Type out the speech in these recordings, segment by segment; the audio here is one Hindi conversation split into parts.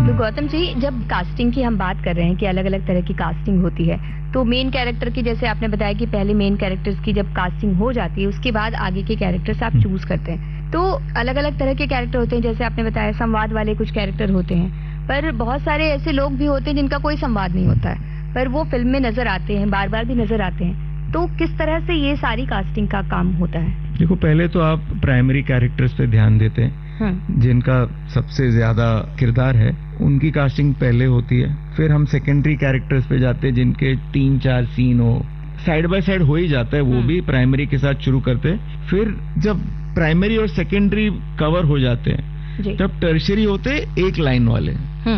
तो गौतम जी, जब कास्टिंग की हम बात कर रहे हैं कि अलग अलग तरह की कास्टिंग होती है, तो मेन कैरेक्टर की, जैसे आपने बताया कि पहले मेन कैरेक्टर्स की जब कास्टिंग हो जाती है उसके बाद आगे के कैरेक्टर्स आप चूज करते हैं, तो अलग अलग तरह के कैरेक्टर होते हैं। जैसे आपने बताया संवाद वाले कुछ कैरेक्टर होते हैं, पर बहुत सारे ऐसे लोग भी होते हैं जिनका कोई संवाद नहीं होता है, पर वो फिल्म में नजर आते हैं, बार बार भी नजर आते हैं। तो किस तरह से ये सारी कास्टिंग का काम होता है? देखो, पहले तो आप प्राइमरी कैरेक्टर्स पे ध्यान देते हैं, जिनका सबसे ज्यादा किरदार है, उनकी कास्टिंग पहले होती है। फिर हम सेकेंडरी कैरेक्टर्स पे जाते हैं, जिनके 3-4 सीन हो, साइड बाय साइड हो ही जाता है, वो भी प्राइमरी के साथ शुरू करते हैं। फिर जब प्राइमरी और सेकेंडरी कवर हो जाते हैं, तब टर्शरी होते एक लाइन वाले,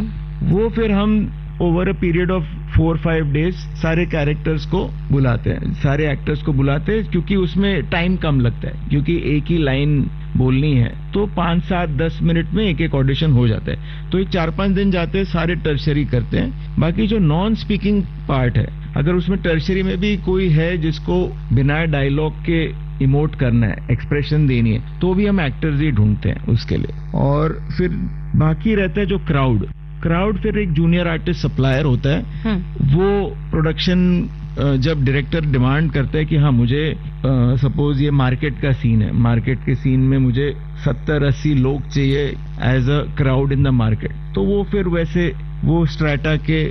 वो फिर हम over a period of 4-5 days सारे कैरेक्टर्स को बुलाते हैं, सारे एक्टर्स को बुलाते हैं, क्योंकि उसमें टाइम कम लगता है, क्योंकि एक ही लाइन बोलनी है तो 5-7-10 मिनट में एक एक ऑडिशन हो जाता है। तो एक 4-5 दिन जाते हैं, सारे टर्शरी करते हैं। बाकी जो नॉन स्पीकिंग पार्ट है, अगर उसमें टर्शरी में भी कोई है जिसको बिना डायलॉग के इमोट करना है, एक्सप्रेशन देनी है, तो भी हम एक्टर्स ही ढूंढते हैं उसके लिए। और फिर बाकी रहता है जो क्राउड फिर एक जूनियर आर्टिस्ट सप्लायर होता है। वो प्रोडक्शन जब डायरेक्टर डिमांड करता है कि हाँ मुझे सपोज ये मार्केट का सीन है, मार्केट के सीन में मुझे 70-80 लोग चाहिए as a crowd in the market, तो वो फिर वैसे वो स्ट्रेटा के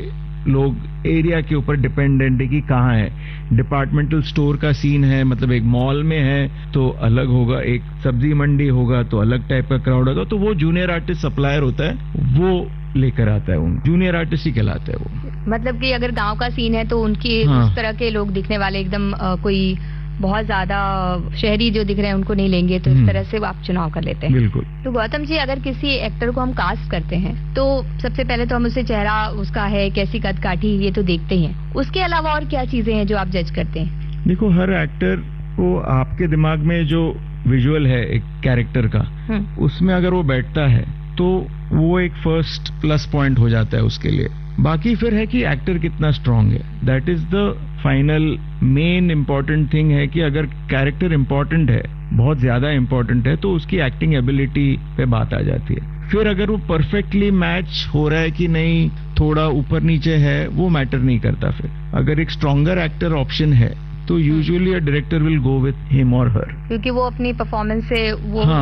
लोग एरिया के ऊपर डिपेंडेंट है कि कहाँ है। डिपार्टमेंटल स्टोर का सीन है, मतलब एक मॉल में है तो अलग होगा, एक सब्जी मंडी होगा तो अलग टाइप का क्राउड होगा। तो वो जूनियर आर्टिस्ट सप्लायर होता है, वो लेकर आता है, उन जूनियर आर्टिस्ट ही कहलाता है वो। मतलब कि अगर गांव का सीन है तो उनकी उस तरह के लोग दिखने वाले, एकदम कोई बहुत ज्यादा शहरी जो दिख रहे हैं उनको नहीं लेंगे, तो इस तरह से आप चुनाव कर लेते हैं। बिल्कुल। तो गौतम जी, अगर किसी एक्टर को हम कास्ट करते हैं तो सबसे पहले तो हम उसे चेहरा उसका है, कैसी कद काठी, ये तो देखते ही हैं। उसके अलावा और क्या चीजें हैं जो आप जज करते हैं? देखो, हर एक्टर को आपके दिमाग में जो विजुअल है एक कैरेक्टर का, उसमें अगर वो बैठता है तो वो एक फर्स्ट प्लस पॉइंट हो जाता है उसके लिए। बाकी फिर है कि एक्टर कितना स्ट्रांग है, that is the final main important thing है कि अगर कैरेक्टर इम्पोर्टेंट है, बहुत ज्यादा इम्पोर्टेंट है, तो उसकी एक्टिंग एबिलिटी पे बात आ जाती है। फिर अगर वो परफेक्टली मैच हो रहा है कि नहीं, थोड़ा ऊपर नीचे है, वो मैटर नहीं करता। फिर अगर एक स्ट्रॉन्गर एक्टर ऑप्शन है तो usually a director will go with him और हर, क्योंकि वो अपनी परफॉर्मेंस से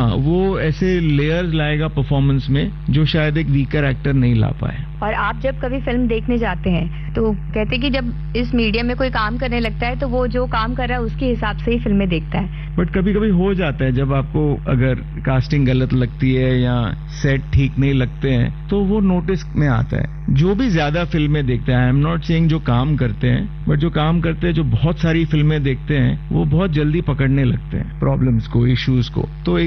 वो ऐसे लेयर्स लाएगा परफॉर्मेंस में जो शायद एक वीकर एक्टर नहीं ला पाए। और आप जब कभी फिल्म देखने जाते हैं तो कहते हैं कि जब इस मीडियम में कोई काम करने लगता है तो वो जो काम कर रहा है उसके हिसाब से ही फिल्में देखता है। बट कभी कभी हो जाता है, जब आपको अगर कास्टिंग गलत लगती है या सेट ठीक नहीं लगते हैं तो वो नोटिस में आता है। जो भी ज्यादा फिल्में देखते हैं, आई एम नॉट सेइंग जो काम करते हैं, बट जो काम करते हैं, जो बहुत सारी फिल्में देखते हैं, वो बहुत जल्दी पकड़ने लगते हैं प्रॉब्लम्स को, इश्यूज को। तो